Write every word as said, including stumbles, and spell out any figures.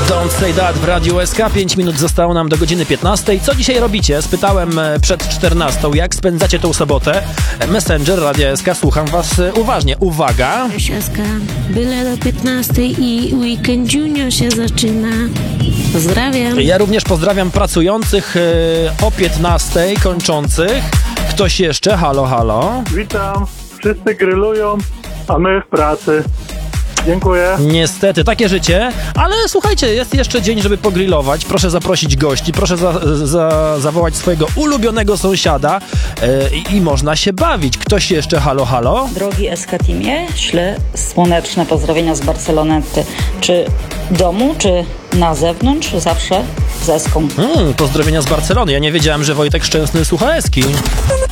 Don't Say That w Radiu S K. pięć minut zostało nam do godziny piętnastej. Co dzisiaj robicie? Spytałem przed czternastą. Jak spędzacie tą sobotę? Messenger Radia S K. Słucham was uważnie. Uwaga! S K, byle do piętnastej i weekend junior się zaczyna. Pozdrawiam. Ja również pozdrawiam pracujących o piętnastej, kończących. Ktoś jeszcze? Halo, halo. Witam. Wszyscy grillują, a my w pracy. Dziękuję. Niestety, takie życie, ale słuchajcie, jest jeszcze dzień, żeby pogrillować. Proszę zaprosić gości, proszę za, za, zawołać swojego ulubionego sąsiada yy, i można się bawić. Ktoś jeszcze? Halo, halo? Drogi S K Teamie, ślę słoneczne pozdrowienia z Barcelonety. Czy w domu, czy na zewnątrz? Zawsze z Eską. Hmm, pozdrowienia z Barcelony. Ja nie wiedziałem, że Wojtek Szczęsny słucha Eski.